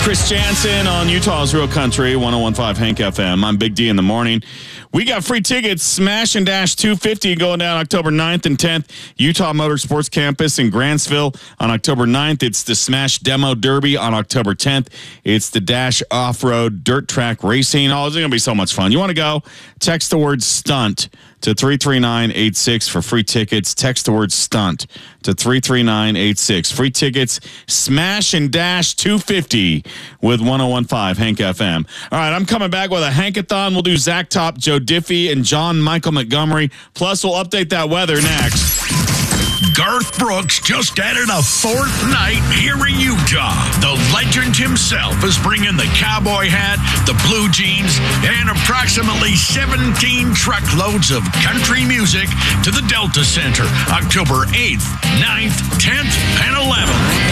Chris Jansen on Utah's Real Country, 101.5 Hank FM. I'm Big D in the morning. We got free tickets, Smash and Dash 250 going down October 9th and 10th. Utah Motorsports Campus in Grantsville on October 9th. It's the Smash Demo Derby on October 10th. It's the Dash Off-Road Dirt Track Racing. Oh, it's going to be so much fun. You want to go? Text the word STUNT to 33986 for free tickets. Text the word STUNT to 33986. Free tickets, Smash and Dash 250 with 101.5 Hank FM. All right, I'm coming back with a Hankathon. We'll do Zach Top, Joe Diffie, and John Michael Montgomery. Plus, we'll update that weather next. Garth Brooks just added a fourth night here in Utah. The legend himself is bringing the cowboy hat, the blue jeans, and approximately 17 truckloads of country music to the Delta Center, October 8th, 9th, 10th, and 11th.